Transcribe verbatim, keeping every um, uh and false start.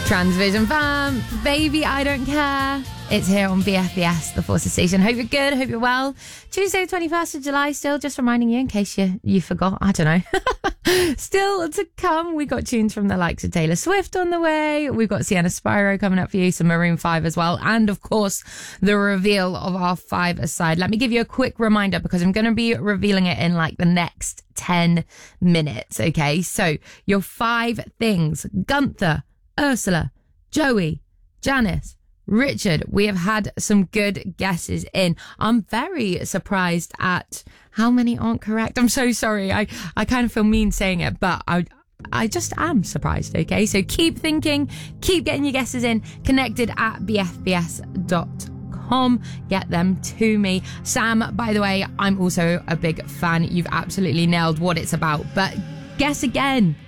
Transvision fam, baby, I don't care. It's here on B F B S, the Forces Station. Hope you're good, hope you're well. Tuesday, twenty-first of July, still just reminding you in case you, you forgot. I don't know. Still to come, we got tunes from the likes of Taylor Swift on the way. We've got Sienna Spyro coming up for you, some Maroon five as well. And of course, the reveal of our five-a-side. Let me give you a quick reminder because I'm going to be revealing it in like the next ten minutes. Okay, so your five things. Gunther, Ursula, Joey, Janice, Richard. We have had some good guesses in. I'm very surprised at how many aren't correct. I'm so sorry. I, I kind of feel mean saying it, but I I just am surprised, okay? So keep thinking, keep getting your guesses in. Connected at b f b s dot com. Get them to me. Sam, by the way, I'm also a big fan. You've absolutely nailed what it's about, but guess again.